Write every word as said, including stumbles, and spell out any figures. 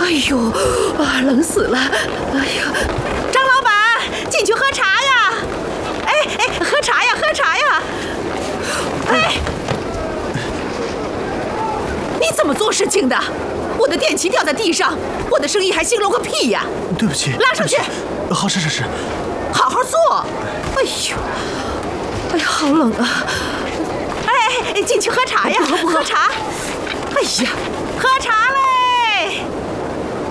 哎呦，啊，冷死了！哎呀，张老板，进去喝茶呀！哎哎，喝茶呀，喝茶呀！哎，你怎么做事情的？我的电旗掉在地上，我的生意还兴隆个屁呀！ 对不起， 拉上去。 好，是是是。 好好做。哎呦，哎呀，好冷啊！哎哎哎，进去喝茶呀，喝茶。哎呀，喝茶嘞！